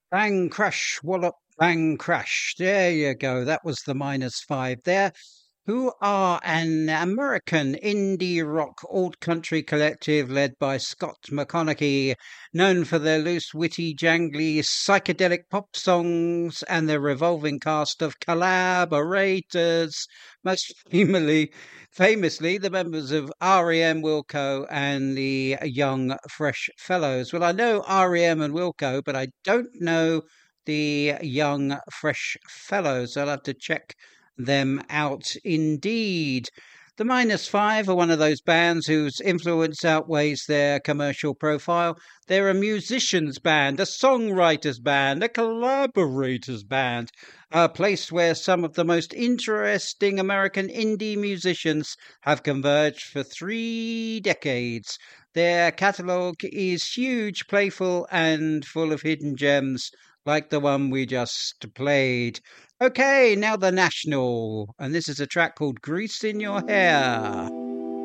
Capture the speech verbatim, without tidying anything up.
Bang, crash, wallop, bang, crash. There you go. That was the minus five there. Who are an American indie rock old country collective led by Scott McConaughey, known for their loose, witty, jangly, psychedelic pop songs and their revolving cast of collaborators. Most famously, famously, the members of R E M, Wilco, and the Young Fresh Fellows. Well, I know R E M and Wilco, but I don't know the Young Fresh Fellows. I'll have to check them out indeed. The Minus Five are one of those bands whose influence outweighs their commercial profile. They're a musicians band, a songwriters band, a collaborators band, a place where some of the most interesting American indie musicians have converged for three decades. Their catalogue is huge, playful, and full of hidden gems like the one we just played. Okay, now the National, and this is a track called Grease in Your Hair.